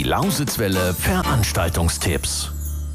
Lausitzwelle Veranstaltungstipps.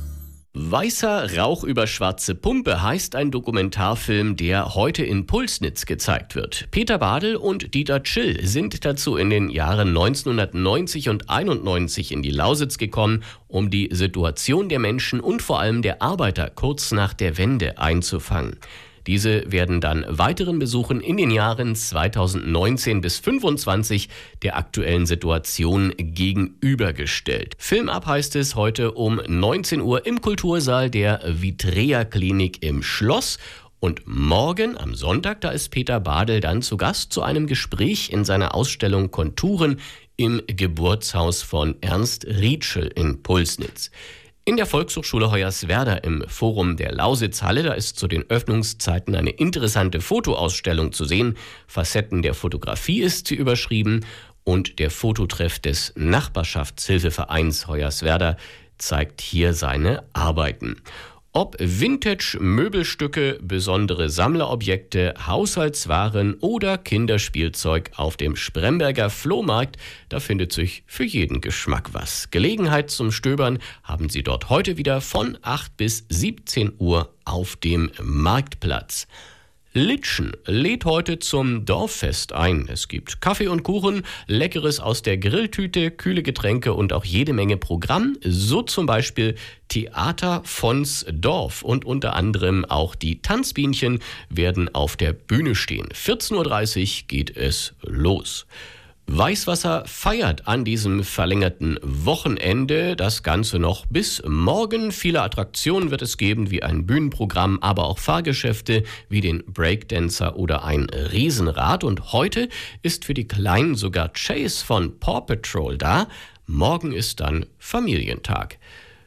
Weißer Rauch über schwarze Pumpe heißt ein Dokumentarfilm, der heute in Pulsnitz gezeigt wird. Peter Badl und Dieter Tschill sind dazu in den Jahren 1990 und 91 in die Lausitz gekommen, um die Situation der Menschen und vor allem der Arbeiter kurz nach der Wende einzufangen. Diese werden dann weiteren Besuchen in den Jahren 2019 bis 2025 der aktuellen Situation gegenübergestellt. Film ab heißt es heute um 19 Uhr im Kultursaal der Vitrea Klinik im Schloss. Und morgen, am Sonntag, da ist Peter Badl dann zu Gast zu einem Gespräch in seiner Ausstellung Konturen im Geburtshaus von Ernst Rietschel in Pulsnitz. In der Volkshochschule Hoyerswerda im Forum der Lausitzhalle, da ist zu den Öffnungszeiten eine interessante Fotoausstellung zu sehen. Facetten der Fotografie ist sie überschrieben und der Fototreff des Nachbarschaftshilfevereins Hoyerswerda zeigt hier seine Arbeiten. Ob Vintage-Möbelstücke, besondere Sammlerobjekte, Haushaltswaren oder Kinderspielzeug auf dem Spremberger Flohmarkt, da findet sich für jeden Geschmack was. Gelegenheit zum Stöbern haben Sie dort heute wieder von 8 bis 17 Uhr auf dem Marktplatz. Litschen lädt heute zum Dorffest ein. Es gibt Kaffee und Kuchen, Leckeres aus der Grilltüte, kühle Getränke und auch jede Menge Programm. So zum Beispiel Theater vons Dorf und unter anderem auch die Tanzbienchen werden auf der Bühne stehen. 14.30 Uhr geht es los. Weißwasser feiert an diesem verlängerten Wochenende das Ganze noch bis morgen. Viele Attraktionen wird es geben, wie ein Bühnenprogramm, aber auch Fahrgeschäfte wie den Breakdancer oder ein Riesenrad. Und heute ist für die Kleinen sogar Chase von Paw Patrol da. Morgen ist dann Familientag.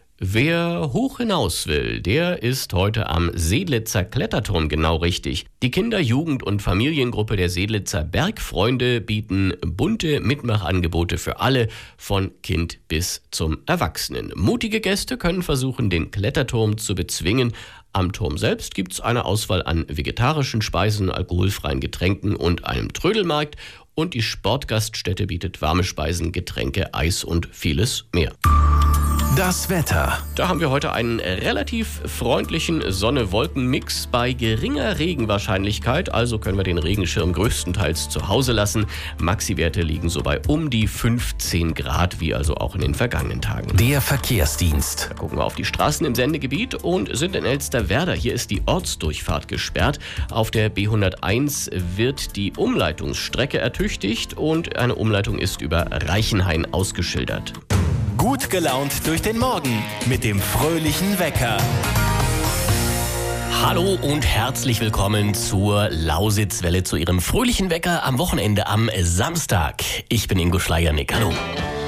Wer hoch hinaus will, der ist heute am Seedlitzer Kletterturm genau richtig. Die Kinder-, Jugend- und Familiengruppe der Seedlitzer Bergfreunde bieten bunte Mitmachangebote für alle, von Kind bis zum Erwachsenen. Mutige Gäste können versuchen, den Kletterturm zu bezwingen. Am Turm selbst gibt es eine Auswahl an vegetarischen Speisen, alkoholfreien Getränken und einem Trödelmarkt. Und die Sportgaststätte bietet warme Speisen, Getränke, Eis und vieles mehr. Das Wetter. Da haben wir heute einen relativ freundlichen Sonne-Wolken-Mix bei geringer Regenwahrscheinlichkeit. Also können wir den Regenschirm größtenteils zu Hause lassen. Maxi-Werte liegen so bei um die 15 Grad, wie also auch in den vergangenen Tagen. Der Verkehrsdienst. Da gucken wir auf die Straßen im Sendegebiet und sind in Elsterwerda. Hier ist die Ortsdurchfahrt gesperrt. Auf der B101 wird die Umleitungsstrecke ertüchtigt und eine Umleitung ist über Reichenhain ausgeschildert. Gut gelaunt durch den Morgen mit dem fröhlichen Wecker. Hallo und herzlich willkommen zur Lausitzwelle, zu Ihrem fröhlichen Wecker am Wochenende am Samstag. Ich bin Ingo Schleiernick. Hallo.